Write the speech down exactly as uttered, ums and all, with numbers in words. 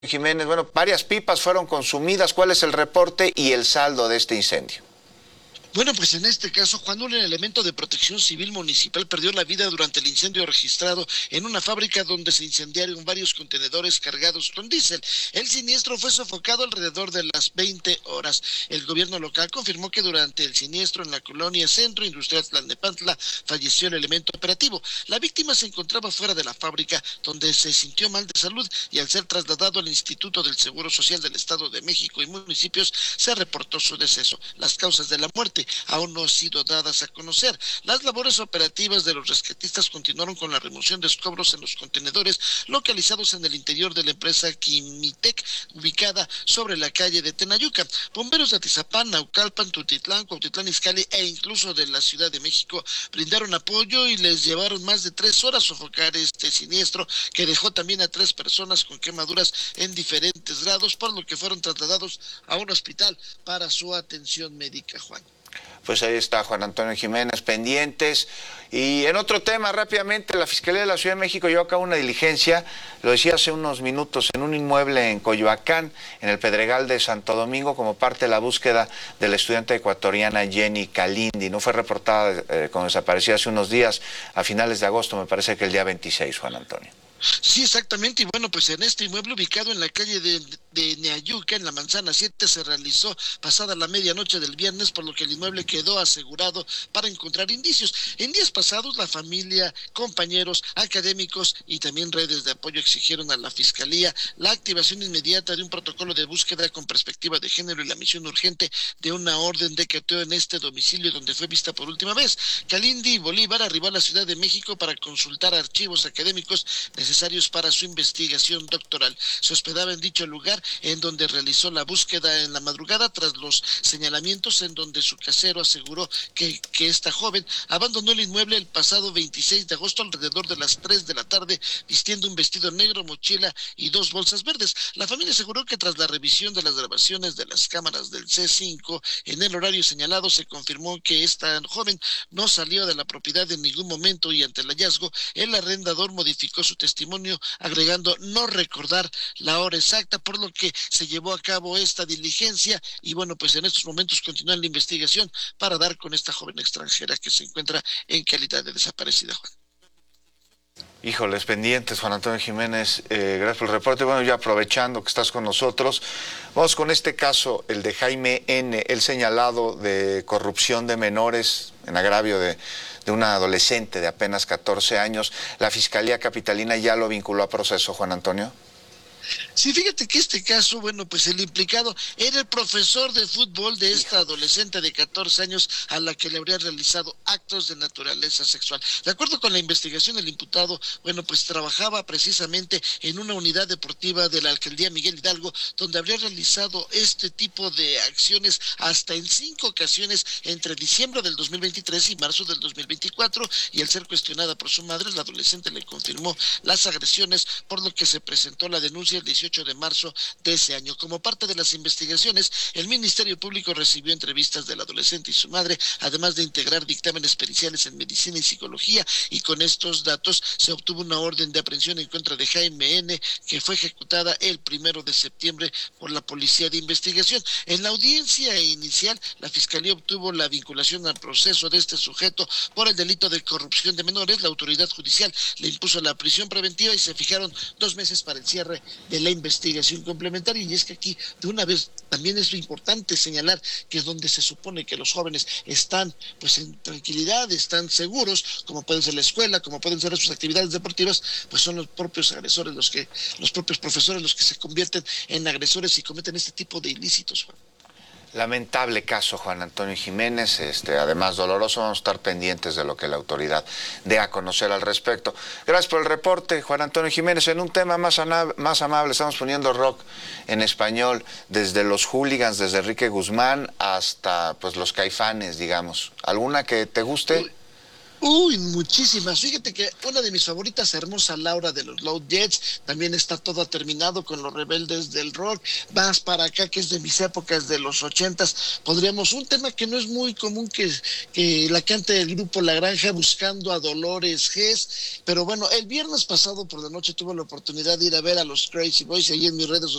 Jiménez, bueno, varias pipas fueron consumidas. ¿Cuál es el reporte y el saldo de este incendio? Bueno, pues en este caso, Juan, un elemento de protección civil municipal perdió la vida durante el incendio registrado en una fábrica donde se incendiaron varios contenedores cargados con diésel. El siniestro fue sofocado alrededor de las veinte horas. El gobierno local confirmó que durante el siniestro en la colonia Centro Industrial Tlalnepantla falleció el elemento operativo. La víctima se encontraba fuera de la fábrica, donde se sintió mal de salud y al ser trasladado al Instituto del Seguro Social del Estado de México y municipios se reportó su deceso. Las causas de la muerte aún no han sido dadas a conocer. Las labores operativas de los rescatistas continuaron con la remoción de escombros en los contenedores localizados en el interior de la empresa Quimitec, ubicada sobre la calle de Tenayuca. Bomberos de Atizapán, Naucalpan, Tutitlán, Cuautitlán Izcalli e incluso de la Ciudad de México brindaron apoyo y les llevaron más de tres horas sofocar este siniestro que dejó también a tres personas con quemaduras en diferentes grados, por lo que fueron trasladados a un hospital para su atención médica, Juan. Pues ahí está Juan Antonio Jiménez, pendientes. Y en otro tema, rápidamente, la Fiscalía de la Ciudad de México llevó a cabo una diligencia, lo decía hace unos minutos, en un inmueble en Coyoacán, en el Pedregal de Santo Domingo, como parte de la búsqueda de la estudiante ecuatoriana Jenny Calindi. No fue reportada eh, como desaparecida hace unos días, a finales de agosto, me parece que el día veintiséis, Juan Antonio. Sí, exactamente, y bueno, pues en este inmueble ubicado en la calle de, de Neayuca, en la manzana siete, se realizó pasada la medianoche del viernes, por lo que el inmueble quedó asegurado para encontrar indicios. En días pasados, la familia, compañeros, académicos y también redes de apoyo exigieron a la Fiscalía la activación inmediata de un protocolo de búsqueda con perspectiva de género y la emisión urgente de una orden de cateo en este domicilio donde fue vista por última vez. Calindi Bolívar arribó a la Ciudad de México para consultar archivos académicos necesarios necesarios para su investigación doctoral. Se hospedaba en dicho lugar, en donde realizó la búsqueda en la madrugada tras los señalamientos en donde su casero aseguró que, que esta joven abandonó el inmueble el pasado veintiséis de agosto alrededor de las tres de la tarde, vistiendo un vestido negro, mochila y dos bolsas verdes. La familia aseguró que tras la revisión de las grabaciones de las cámaras del C cinco, en el horario señalado se confirmó que esta joven no salió de la propiedad en ningún momento y ante el hallazgo, el arrendador modificó su testimonio agregando no recordar la hora exacta, por lo que se llevó a cabo esta diligencia y bueno, pues en estos momentos continúa la investigación para dar con esta joven extranjera que se encuentra en calidad de desaparecida, Juan. Híjoles, pendientes, Juan Antonio Jiménez, eh, gracias por el reporte. Bueno, ya aprovechando que estás con nosotros, vamos con este caso, el de Jaime N., el señalado de corrupción de menores en agravio de, de una adolescente de apenas catorce años. La Fiscalía Capitalina ya lo vinculó a proceso, Juan Antonio. Sí, fíjate que este caso, bueno, pues el implicado era el profesor de fútbol de esta adolescente de catorce años a la que le habría realizado actos de naturaleza sexual. De acuerdo con la investigación, el imputado, bueno, pues trabajaba precisamente en una unidad deportiva de la alcaldía Miguel Hidalgo, donde habría realizado este tipo de acciones hasta en cinco ocasiones entre diciembre del dos mil veintitrés y marzo del dos mil veinticuatro, y al ser cuestionada por su madre, la adolescente le confirmó las agresiones, por lo que se presentó la denuncia el dieciocho de marzo de ese año. Como parte de las investigaciones, el Ministerio Público recibió entrevistas del adolescente y su madre, además de integrar dictámenes periciales en medicina y psicología, y con estos datos se obtuvo una orden de aprehensión en contra de Jaime N., que fue ejecutada el primero de septiembre por la Policía de Investigación. En la audiencia inicial, la Fiscalía obtuvo la vinculación al proceso de este sujeto por el delito de corrupción de menores. La autoridad judicial le impuso la prisión preventiva y se fijaron dos meses para el cierre de la investigación complementaria. Y es que aquí de una vez también es lo importante señalar que es donde se supone que los jóvenes están pues en tranquilidad, están seguros, como pueden ser la escuela, como pueden ser sus actividades deportivas, pues son los propios agresores, los que los propios profesores los que se convierten en agresores y cometen este tipo de ilícitos, Juan. Lamentable caso, Juan Antonio Jiménez, este, además doloroso. Vamos a estar pendientes de lo que la autoridad dé a conocer al respecto. Gracias por el reporte, Juan Antonio Jiménez. En un tema más, más amable, estamos poniendo rock en español, desde los Hooligans, desde Enrique Guzmán hasta pues los Caifanes, digamos. ¿Alguna que te guste? Uy, muchísimas. Fíjate que una de mis favoritas, Hermosa Laura de los Loud Jets, también está todo terminado con Los Rebeldes del Rock. Vas para acá, que es de mis épocas de los ochentas. Podríamos, un tema que no es muy común que, que la cante el grupo La Granja, Buscando a Dolores Gess. Pero bueno, el viernes pasado por la noche tuve la oportunidad de ir a ver a los Crazy Boys, ahí en mis redes